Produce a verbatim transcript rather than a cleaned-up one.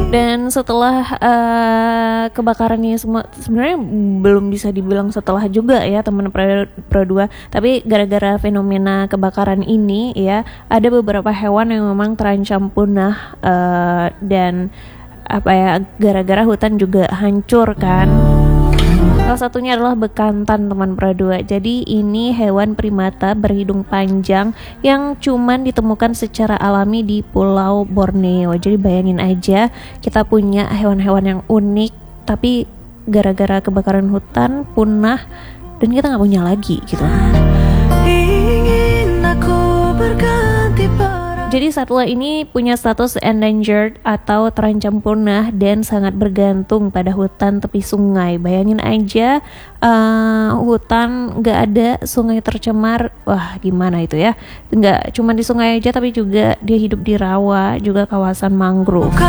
Dan setelah uh, kebakaran ini semua, sebenarnya belum bisa dibilang setelah juga ya teman Pro, Pro dua, tapi gara-gara fenomena kebakaran ini ya, ada beberapa hewan yang memang terancam punah uh, dan apa ya, gara-gara hutan juga hancur kan. Salah satunya adalah bekantan teman Pro dua. Jadi ini hewan primata berhidung panjang yang cuman ditemukan secara alami di Pulau Borneo. Jadi bayangin aja, kita punya hewan-hewan yang unik tapi gara-gara kebakaran hutan punah dan kita nggak punya lagi gitu. Ingin aku berganti peran. Jadi satwa ini punya status endangered atau terancam punah dan sangat bergantung pada hutan tepi sungai. Bayangin aja uh, hutan gak ada, sungai tercemar, wah gimana itu ya. Gak cuma di sungai aja tapi juga dia hidup di rawa, juga kawasan mangrove.